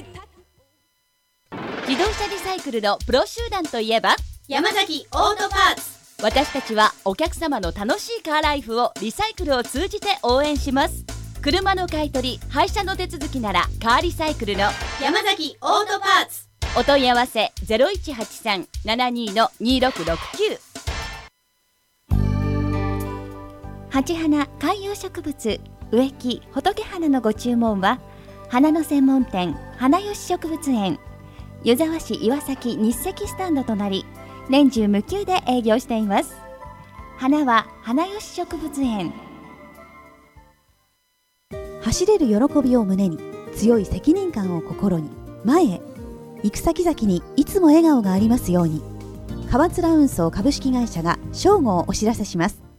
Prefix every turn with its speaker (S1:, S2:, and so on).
S1: 自動車リサイクルのプロ集団といえば
S2: 山崎オートパーツ。
S1: 私たちはお客様の楽しいカーライフをリサイクルを通じて応援します。車の買い取り、廃車の手続きならカーリサイクルの
S2: 山崎オートパーツ。
S1: お問い合わせ 0183-72-2669。 鉢花観葉植物植木仏花のご注文は花の専門店花よし植物園、湯沢市岩崎日赤スタンドとなり年中無休で営業しています。花は花よし植物園。
S3: 走れる喜びを胸に、強い責任感を心に、前へ行く先々にいつも笑顔がありますように。川津運送株式会社が正午をお知らせします。